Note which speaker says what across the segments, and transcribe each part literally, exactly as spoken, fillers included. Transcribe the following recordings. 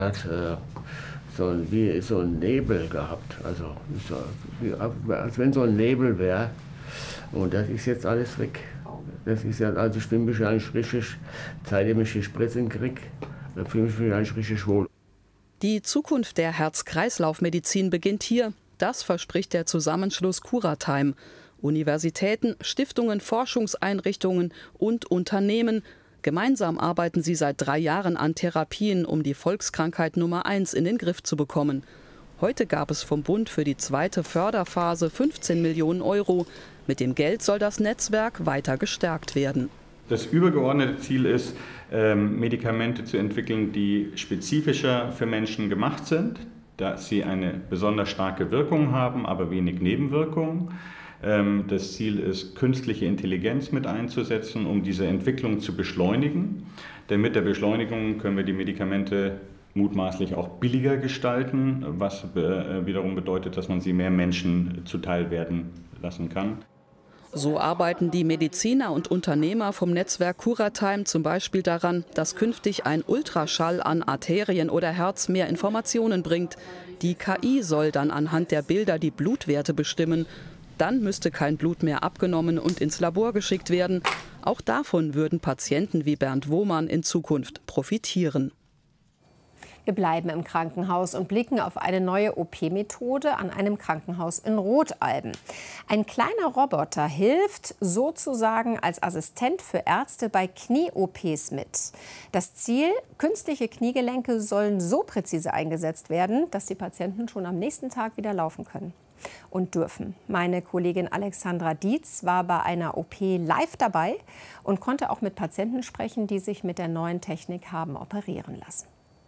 Speaker 1: Hat äh, so, ein, wie, so einen Nebel gehabt, also so, wie, als wenn so ein Nebel wäre. Und das ist jetzt alles weg. Das ist ja, also ich fühle mich eigentlich richtig, seitdem ich die Spritzen kriege, fühle ich mich eigentlich richtig wohl.
Speaker 2: Die Zukunft der Herz-Kreislauf-Medizin beginnt hier. Das verspricht der Zusammenschluss Curateim. Universitäten, Stiftungen, Forschungseinrichtungen und Unternehmen. Gemeinsam arbeiten sie seit drei Jahren an Therapien, um die Volkskrankheit Nummer eins in den Griff zu bekommen. Heute gab es vom Bund für die zweite Förderphase fünfzehn Millionen Euro. Mit dem Geld soll das Netzwerk weiter gestärkt werden.
Speaker 3: Das übergeordnete Ziel ist, Medikamente zu entwickeln, die spezifischer für Menschen gemacht sind, dass sie eine besonders starke Wirkung haben, aber wenig Nebenwirkungen. Das Ziel ist, künstliche Intelligenz mit einzusetzen, um diese Entwicklung zu beschleunigen. Denn mit der Beschleunigung können wir die Medikamente mutmaßlich auch billiger gestalten, was wiederum bedeutet, dass man sie mehr Menschen zuteil werden lassen kann.
Speaker 2: So arbeiten die Mediziner und Unternehmer vom Netzwerk Curateim zum Beispiel daran, dass künftig ein Ultraschall an Arterien oder Herz mehr Informationen bringt. Die K I soll dann anhand der Bilder die Blutwerte bestimmen. Dann müsste kein Blut mehr abgenommen und ins Labor geschickt werden. Auch davon würden Patienten wie Bernd Wohmann in Zukunft profitieren.
Speaker 4: Wir bleiben im Krankenhaus und blicken auf eine neue O P-Methode an einem Krankenhaus in Rodalben. Ein kleiner Roboter hilft sozusagen als Assistent für Ärzte bei Knie-O Ps mit. Das Ziel: künstliche Kniegelenke sollen so präzise eingesetzt werden, dass die Patienten schon am nächsten Tag wieder laufen können und dürfen. Meine Kollegin Alexandra Dietz war bei einer O P live dabei und konnte auch mit Patienten sprechen, die sich mit der neuen Technik haben operieren lassen.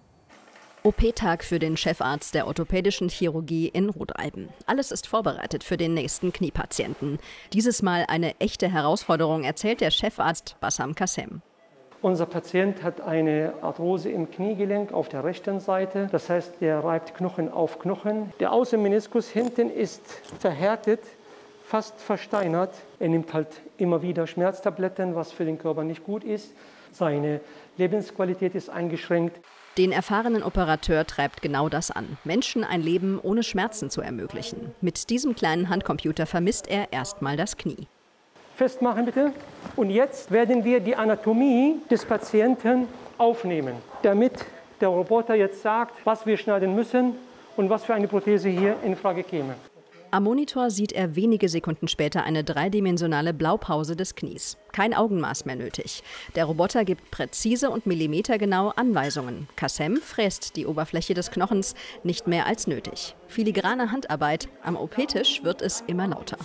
Speaker 5: O P-Tag für den Chefarzt der orthopädischen Chirurgie in Rodalben. Alles ist vorbereitet für den nächsten Kniepatienten. Dieses Mal eine echte Herausforderung, erzählt der Chefarzt Bassam Kassem.
Speaker 6: Unser Patient hat eine Arthrose im Kniegelenk auf der rechten Seite. Das heißt, der reibt Knochen auf Knochen. Der Außenmeniskus hinten ist verhärtet, fast versteinert. Er nimmt halt immer wieder Schmerztabletten, was für den Körper nicht gut ist. Seine Lebensqualität ist eingeschränkt.
Speaker 5: Den erfahrenen Operateur treibt genau das an, Menschen ein Leben ohne Schmerzen zu ermöglichen. Mit diesem kleinen Handcomputer vermisst er erstmal das Knie.
Speaker 6: Festmachen bitte. Und jetzt werden wir die Anatomie des Patienten aufnehmen, damit der Roboter jetzt sagt, was wir schneiden müssen und was für eine Prothese hier in Frage käme.
Speaker 5: Am Monitor sieht er wenige Sekunden später eine dreidimensionale Blaupause des Knies. Kein Augenmaß mehr nötig. Der Roboter gibt präzise und millimetergenau Anweisungen. Kassem fräst die Oberfläche des Knochens nicht mehr als nötig. Filigrane Handarbeit. Am O P-Tisch wird es immer lauter.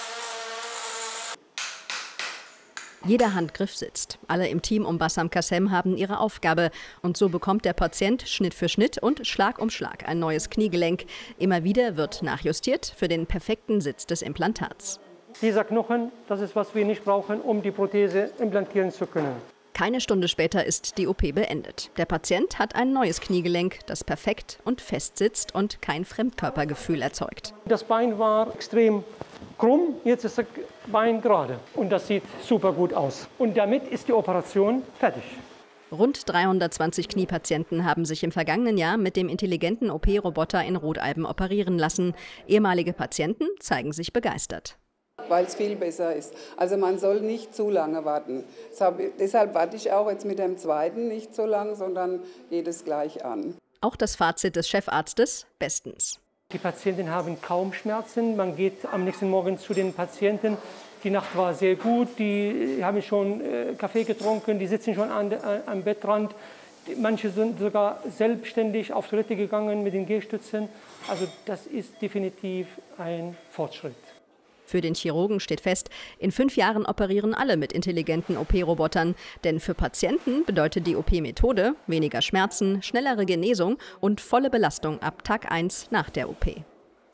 Speaker 5: Jeder Handgriff sitzt. Alle im Team um Bassam Kassem haben ihre Aufgabe. Und so bekommt der Patient Schnitt für Schnitt und Schlag um Schlag ein neues Kniegelenk. Immer wieder wird nachjustiert für den perfekten Sitz des Implantats.
Speaker 6: Dieser Knochen, das ist, was wir nicht brauchen, um die Prothese implantieren zu können.
Speaker 5: Keine Stunde später ist die O P beendet. Der Patient hat ein neues Kniegelenk, das perfekt und fest sitzt und kein Fremdkörpergefühl erzeugt.
Speaker 6: Das Bein war extrem krumm, jetzt ist das Bein gerade. Und das sieht super gut aus. Und damit ist die Operation fertig.
Speaker 5: Rund dreihundertzwanzig Kniepatienten haben sich im vergangenen Jahr mit dem intelligenten O P-Roboter in Rodalben operieren lassen. Ehemalige Patienten zeigen sich begeistert.
Speaker 7: Weil es viel besser ist. Also man soll nicht zu lange warten. Deshalb warte ich auch jetzt mit dem zweiten nicht so lang, sondern geht es gleich an.
Speaker 5: Auch das Fazit des Chefarztes: bestens.
Speaker 6: Die Patienten haben kaum Schmerzen. Man geht am nächsten Morgen zu den Patienten. Die Nacht war sehr gut. Die haben schon äh, Kaffee getrunken. Die sitzen schon an, an, am Bettrand. Manche sind sogar selbstständig auf Toilette gegangen mit den Gehstützen. Also das ist definitiv ein Fortschritt.
Speaker 5: Für den Chirurgen steht fest, in fünf Jahren operieren alle mit intelligenten O P-Robotern. Denn für Patienten bedeutet die O P-Methode weniger Schmerzen, schnellere Genesung und volle Belastung ab Tag eins nach der O P.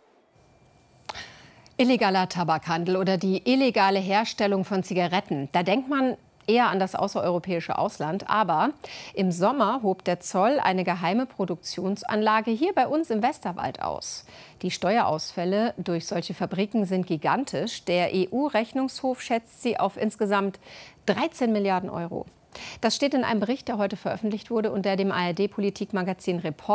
Speaker 4: Illegaler Tabakhandel oder die illegale Herstellung von Zigaretten. Da denkt man eher an das außereuropäische Ausland. Aber im Sommer hob der Zoll eine geheime Produktionsanlage hier bei uns im Westerwald aus. Die Steuerausfälle durch solche Fabriken sind gigantisch. Der E U-Rechnungshof schätzt sie auf insgesamt dreizehn Milliarden Euro. Das steht in einem Bericht, der heute veröffentlicht wurde und der dem A R D-Politikmagazin Report